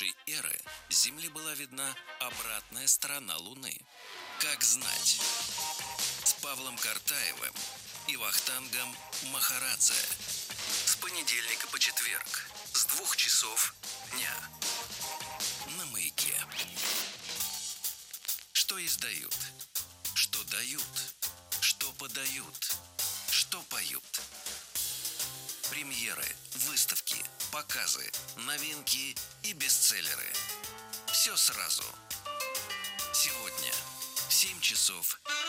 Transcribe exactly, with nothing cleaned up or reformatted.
нашей эры с Земли была видна обратная сторона Луны. Как знать? С Павлом Картаевым и Вахтангом Махарадзе. С понедельника по четверг с двух часов дня на Маяке. Что издают? Что дают? Что подают? Что поют? Премьеры, выставки, показы, новинки и бестселлеры. Все сразу. Сегодня в семь часов